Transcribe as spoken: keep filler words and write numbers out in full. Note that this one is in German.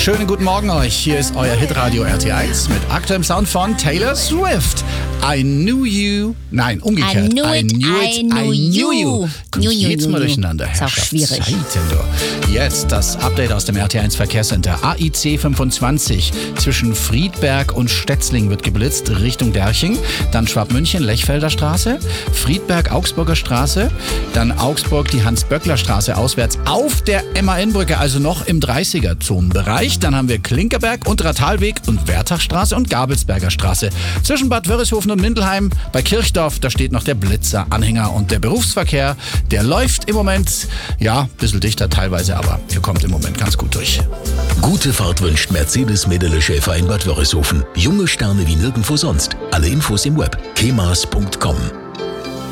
Schönen guten Morgen euch. Hier ist euer Hitradio R T eins mit aktuellem Sound von Taylor Swift. I knew you. Nein, umgekehrt. I knew it, I knew it, I knew I knew you. Kommt Knew you, jedes Mal knew you. durcheinander. Ist auch schwierig. Herrschaftszeiten, du. Jetzt das Update aus dem R T eins Verkehrscenter. A I C fünfundzwanzig zwischen Friedberg und Stetzling wird geblitzt Richtung Derching. Dann Schwabmünchen, Lechfelder Straße. Friedberg, Augsburger Straße. Dann Augsburg, die Hans-Böckler-Straße auswärts auf der M A N-Brücke, also noch im dreißiger-Zonenbereich. Dann haben wir Klinkerberg, Unterer Talweg und Wertachstraße und Gabelsberger Straße. Zwischen Bad Wörishofen und Mindelheim bei Kirchdorf, da steht noch der Blitzer-Anhänger. Und der Berufsverkehr, der läuft im Moment, ja, ein bisschen dichter teilweise, aber ihr kommt im Moment ganz gut durch. Gute Fahrt wünscht Mercedes Medele Schäfer in Bad Wörishofen. Junge Sterne wie nirgendwo sonst. Alle Infos im Web kemas punkt com.